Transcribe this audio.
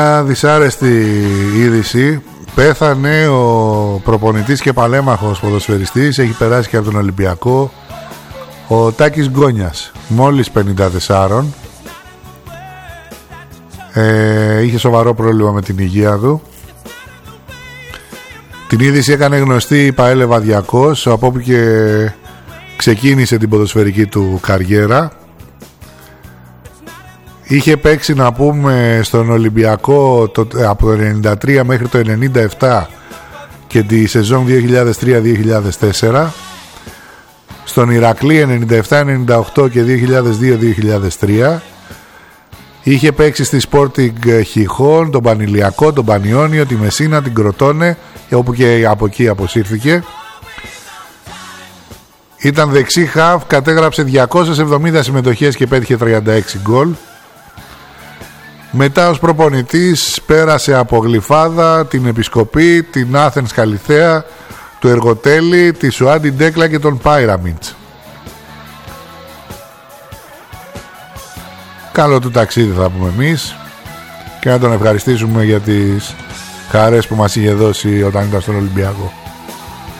Δυσάρεστη είδηση. Πέθανε ο προπονητής και παλέμαχος ποδοσφαιριστής, έχει περάσει και από τον Ολυμπιακό, ο Τάκης Γκόνιας, μόλις 54. Είχε σοβαρό πρόβλημα με την υγεία του. Την είδηση έκανε γνωστή η ΠΑΕΛ Λεβαδιακός, από όπου και ξεκίνησε την ποδοσφαιρική του καριέρα. Είχε παίξει, να πούμε, στον Ολυμπιακό από το 93 μέχρι το 97 και τη σεζόν 2003-2004, στον Ηρακλή 97-98 και 2002-2003. Είχε παίξει στη Sporting Χιχών, τον Πανηλιακό, τον Πανιόνιο, τη Μεσίνα, την Κροτώνε, όπου και από εκεί αποσύρθηκε. Ήταν δεξί χαφ, κατέγραψε 270 συμμετοχές και πέτυχε 36 γκολ. Μετά ως προπονητής πέρασε από Γλυφάδα, την Επισκοπή, την Άθενς Καλιθέα, του Εργοτέλη, τη Σουάντι Ντέκλα και τον Πάιραμιτς. Καλό του ταξίδι, θα πούμε εμείς, και να τον ευχαριστήσουμε για τις χαρές που μας είχε δώσει όταν ήταν στον Ολυμπιακό.